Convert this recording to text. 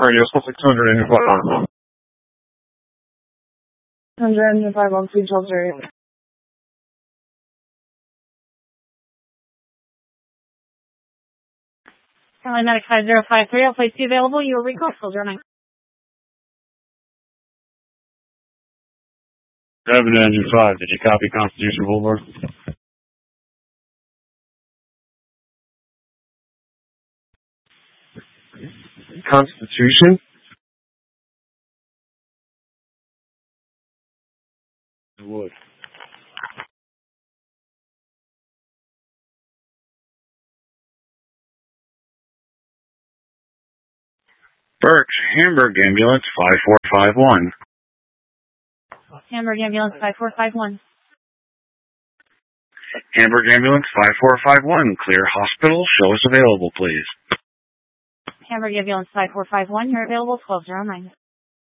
Radio, Sussex 205. 105 on Queen Charles area. Currently Medic 5053, I'll place you available. You are recalled, Soldier 9. 7 Engine 5, did you copy Constitution Boulevard? Constitution? Wood. Burke, Hamburg Ambulance 5451. Hamburg Ambulance 5451. Hamburg Ambulance 5451, clear hospital, show us available, please. Hamburg Ambulance 5451, you're available 1209.